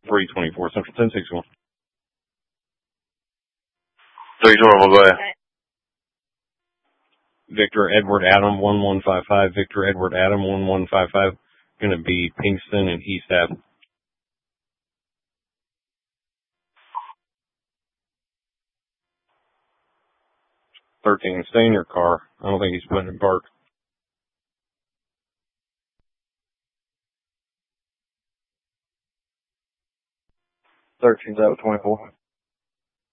324 Central 1061. 324, go ahead. Victor Edward Adam 1155. Victor Edward Adam 1155. Gonna be Pinkston and East Ave. 13. Stay in your car. I don't think he's putting in park. 13's out 24.